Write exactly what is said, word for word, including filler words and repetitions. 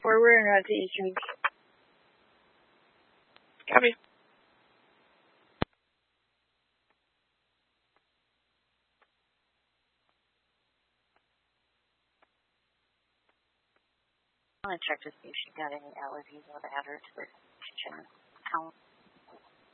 forward and route to Eastern. Copy. I'm going to check to see if she got any allergies or add her to the kitchen count.